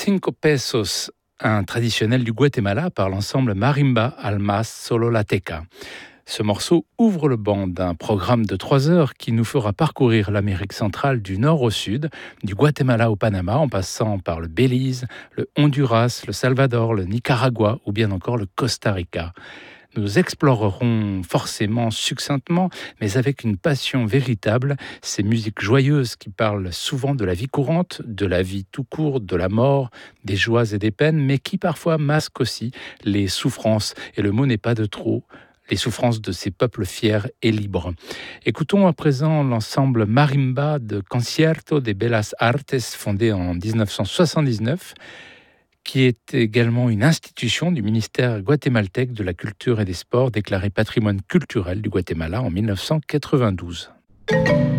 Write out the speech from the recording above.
Cinco Pesos, un traditionnel du Guatemala par l'ensemble Marimba Almas Sololateca. Ce morceau ouvre le banc d'un programme de 3 heures qui nous fera parcourir l'Amérique centrale du nord au sud, du Guatemala au Panama, en passant par le Belize, le Honduras, le Salvador, le Nicaragua ou bien encore le Costa Rica. Nous explorerons forcément succinctement, mais avec une passion véritable, ces musiques joyeuses qui parlent souvent de la vie courante, de la vie tout court, de la mort, des joies et des peines, mais qui parfois masquent aussi les souffrances, et le mot n'est pas de trop, les souffrances de ces peuples fiers et libres. Écoutons à présent l'ensemble Marimba de Concierto de Bellas Artes, fondé en 1979, qui est également une institution du ministère guatémaltèque de la Culture et des Sports, déclaré patrimoine culturel du Guatemala en 1992.